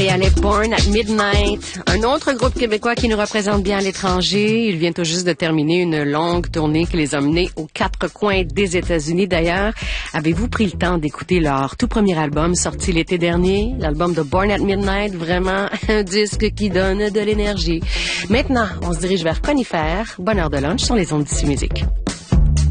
Et allez, Born at Midnight, un autre groupe québécois qui nous représente bien à l'étranger. Il vient tout juste de terminer une longue tournée qui les a menés aux quatre coins des États-Unis. D'ailleurs, avez-vous pris le temps d'écouter leur tout premier album sorti l'été dernier? L'album de Born at Midnight, vraiment un disque qui donne de l'énergie. Maintenant, on se dirige vers Conifère. Bonne heure de lunch sur les ondes d'ici musique.